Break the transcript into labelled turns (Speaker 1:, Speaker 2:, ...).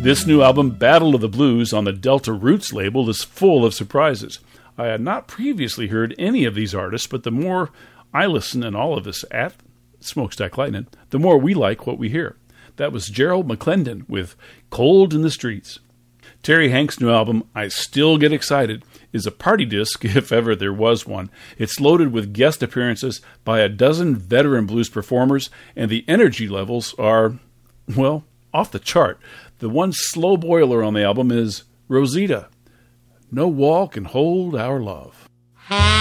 Speaker 1: This new album, Battle of the Blues, on the Delta Roots label, is full of surprises. I had not previously heard any of these artists, but the more I listen, and all of us at Smokestack Lightning, the more we like what we hear. That was Gerald McClendon with Cold in the Streets. Terry Hanks' new album, I Still Get Excited, is a party disc, if ever there was one. It's loaded with guest appearances by a dozen veteran blues performers, and the energy levels are, well, off the chart. The one slow boiler on the album is Rosita. No wall can hold our love.